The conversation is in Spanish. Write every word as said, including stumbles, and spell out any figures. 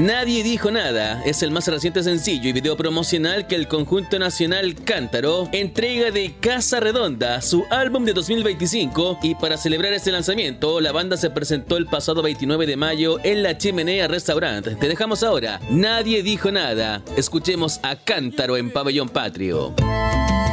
Nadie dijo nada es el más reciente sencillo y video promocional que el conjunto nacional Cántaro entrega de Casa Redonda, su álbum de dos mil veinticinco, y para celebrar este lanzamiento la banda se presentó el pasado veintinueve de mayo en La Chimenea Restaurant. Te dejamos ahora Nadie dijo nada. Escuchemos a Cántaro en Pabellón Patrio.